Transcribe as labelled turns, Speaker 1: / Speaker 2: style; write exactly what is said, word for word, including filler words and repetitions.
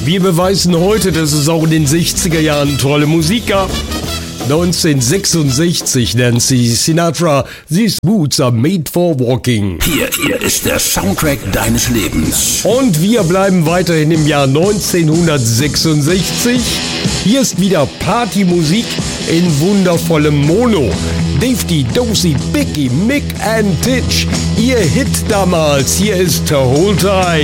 Speaker 1: Wir beweisen heute, dass es auch in den sechziger Jahren tolle Musik gab. neunzehnhundertsechsundsechzig, Nancy Sinatra, These Boots are made for walking.
Speaker 2: Hier, hier ist der Soundtrack deines Lebens.
Speaker 1: Und wir bleiben weiterhin im Jahr neunzehnhundertsechsundsechzig. Hier ist wieder Partymusik in wundervollem Mono. Dave D, Dozy, Bicky, Mick and Titch, ihr Hit damals. Hier ist Hold Tight.